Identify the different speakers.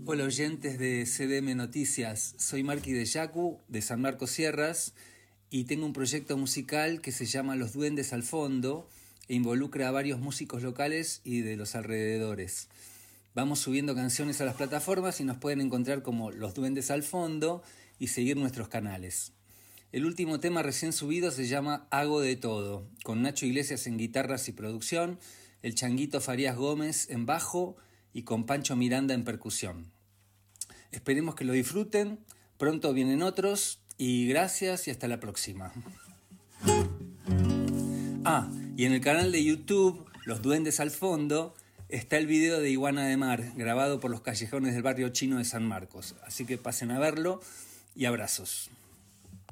Speaker 1: Hola oyentes de CDM Noticias, soy Marqui de Yacu, de San Marcos Sierras, y tengo un proyecto musical que se llama Los Duendes al Fondo e involucra a varios músicos locales y de los alrededores. Vamos subiendo canciones a las plataformas y nos pueden encontrar como Los Duendes al Fondo y seguir nuestros canales. El último tema recién subido se llama Hago de Todo, con Nacho Iglesias en guitarras y producción, el Changuito Farías Gómez en bajo y con Pancho Miranda en percusión. Esperemos que lo disfruten, pronto vienen otros y gracias y hasta la próxima. Y en el canal de YouTube, Los Duendes al Fondo, está el video de Iguana de Mar, grabado por los callejones del barrio chino de San Marcos. Así que pasen a verlo y abrazos.